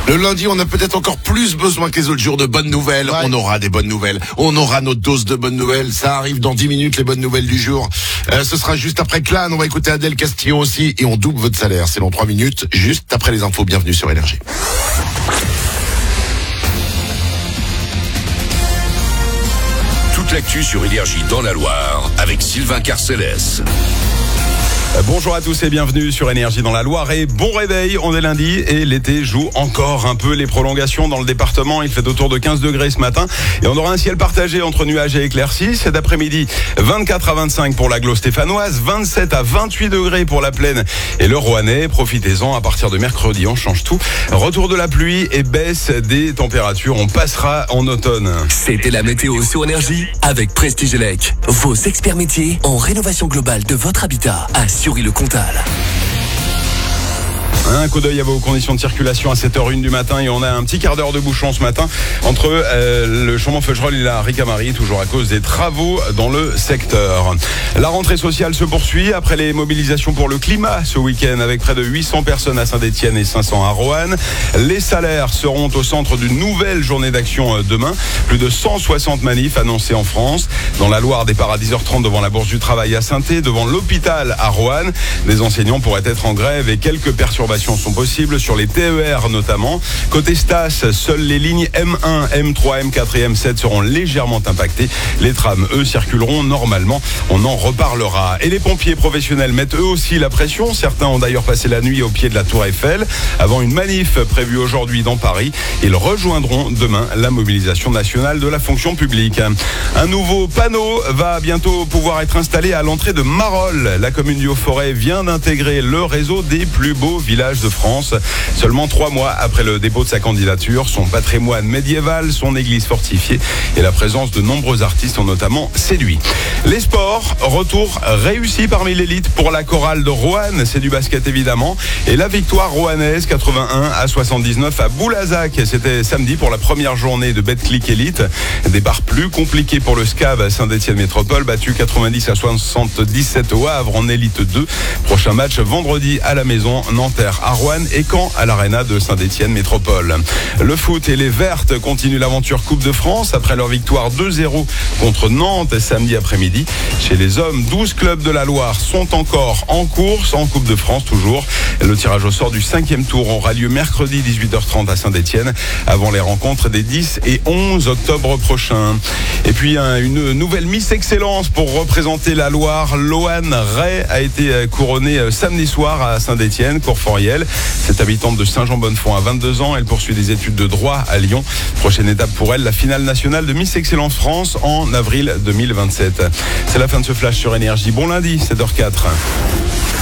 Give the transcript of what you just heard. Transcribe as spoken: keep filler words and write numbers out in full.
Le lundi, on a peut-être encore plus besoin que les autres jours de bonnes nouvelles. Ouais. On aura des bonnes nouvelles. On aura notre dose de bonnes nouvelles. Ça arrive dans dix minutes, les bonnes nouvelles du jour. Euh, ce sera juste après Clan. On va écouter Adèle Castillon aussi. Et on double votre salaire. C'est dans trois minutes, juste après les infos. Bienvenue sur Énergie. Toute l'actu sur Énergie dans la Loire avec Sylvain Carcellès. Bonjour à tous et bienvenue sur Énergie dans la Loire et bon réveil, on est lundi et l'été joue encore un peu les prolongations dans le département. Il fait autour de quinze degrés ce matin et on aura un ciel partagé entre nuages et éclaircies. Cet après-midi, vingt-quatre à vingt-cinq pour l'agglo stéphanoise, vingt-sept à vingt-huit degrés pour la Plaine et le Rouennais. Profitez-en, à partir de mercredi, on change tout. Retour de la pluie et baisse des températures, on passera en automne. C'était la météo sur Énergie avec Prestige Elec. Vos experts métiers en rénovation globale de votre habitat à Sury-le-Comtal. Un coup d'œil à vos conditions de circulation à sept heures une du matin et on a un petit quart d'heure de bouchon ce matin entre euh, le Chaumont-Feugerolles et la Ricamarie, toujours à cause des travaux dans le secteur. La rentrée sociale se poursuit après les mobilisations pour le climat ce week-end avec près de huit cents personnes à Saint-Étienne et cinq cents à Roanne. Les salaires seront au centre d'une nouvelle journée d'action demain. Plus de cent soixante manifs annoncés en France. Dans la Loire, départ à dix heures trente devant la Bourse du Travail à Saint-Étienne, devant l'hôpital à Roanne. Des enseignants pourraient être en grève et quelques perturbations sont possibles sur les T E R notamment. Côté Stas, seules les lignes M un, M trois, M quatre et M sept seront légèrement impactées. Les trams, eux, circuleront normalement. On en reparlera. Et les pompiers professionnels mettent eux aussi la pression. Certains ont d'ailleurs passé la nuit au pied de la Tour Eiffel avant une manif prévue aujourd'hui dans Paris. Ils rejoindront demain la mobilisation nationale de la fonction publique. Un nouveau panneau va bientôt pouvoir être installé à l'entrée de Marolles. La commune du Haut-Forêt vient d'intégrer le réseau des plus beaux villages de France. Seulement trois mois après le dépôt de sa candidature, son patrimoine médiéval, son église fortifiée et la présence de nombreux artistes ont notamment séduit. Les sports, retour réussi parmi l'élite pour la chorale de Roanne, c'est du basket évidemment, et la victoire roannaise quatre-vingt-un à soixante-dix-neuf à Boulazac, c'était samedi pour la première journée de Betclic Elite. Départ plus compliqué pour le S C A V Saint-Étienne Métropole, battu quatre-vingt-dix à soixante-dix-sept au Havre en élite deux. Prochain match vendredi à la maison, Nanterre à Roanne et Caen à l'Arena de Saint-Étienne Métropole. Le foot et les Vertes continuent l'aventure Coupe de France après leur victoire deux zéro contre Nantes samedi après-midi. Chez les hommes, douze clubs de la Loire sont encore en course en Coupe de France toujours. Le tirage au sort du cinquième tour aura lieu mercredi dix-huit heures trente à Saint-Étienne avant les rencontres des dix et onze octobre prochains. Et puis une nouvelle Miss Excellence pour représenter la Loire. Loane Ray a été couronnée samedi soir à Saint-Étienne, Courforiel. Cette habitante de Saint-Jean-Bonnefond a vingt-deux ans. Elle poursuit des études de droit à Lyon. Prochaine étape pour elle, la finale nationale de Miss Excellence France en avril deux mille vingt-sept. C'est la fin de ce flash sur Énergie. Bon lundi, sept heures quatre.